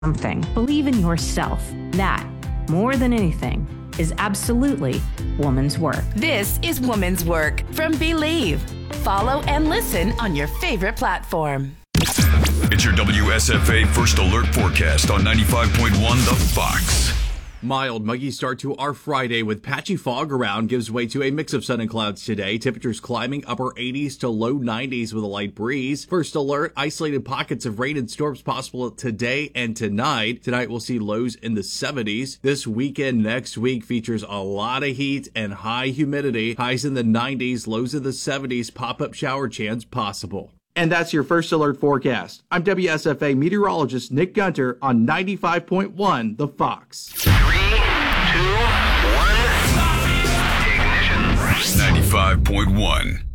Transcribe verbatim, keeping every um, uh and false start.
something. Believe in yourself. That, more than anything, is absolutely woman's work. This is Woman's Work from Believe. Follow and listen on your favorite platform. It's your W S F A First Alert forecast on ninety-five point one The Fox. Mild, muggy start to our Friday with patchy fog around gives way to a mix of sun and clouds today. Temperatures climbing upper eighties to low nineties with a light breeze. First alert, isolated pockets of rain and storms possible today and tonight. Tonight we'll see lows in the seventies. This weekend next week features a lot of heat and high humidity. Highs in the nineties, lows in the seventies, pop-up shower chance possible. And that's your First Alert forecast. I'm W S F A meteorologist Nick Gunter on ninety-five point one The Fox. Three, two, one, ignition. ninety-five point one